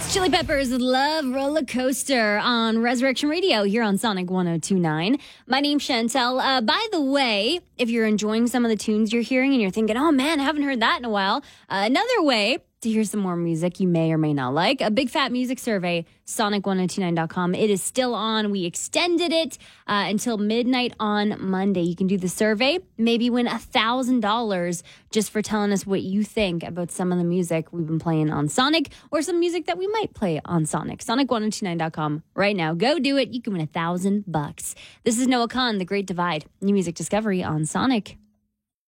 Chili Peppers Love Roller Coaster on Resurrection Radio here on Sonic 1029. My name's Chantel. By the way, if you're enjoying some of the tunes you're hearing and you're thinking, oh man, I haven't heard that in a while, another way to hear some more music you may or may not like, a Big Fat Music Survey, sonic1029.com. It is still on. We extended it until midnight on Monday. You can do the survey, maybe win $1,000 just for telling us what you think about some of the music we've been playing on Sonic or some music that we might play on Sonic. Sonic1029.com right now. Go do it. You can win $1,000. This is Noah Khan, The Great Divide, new music discovery on Sonic.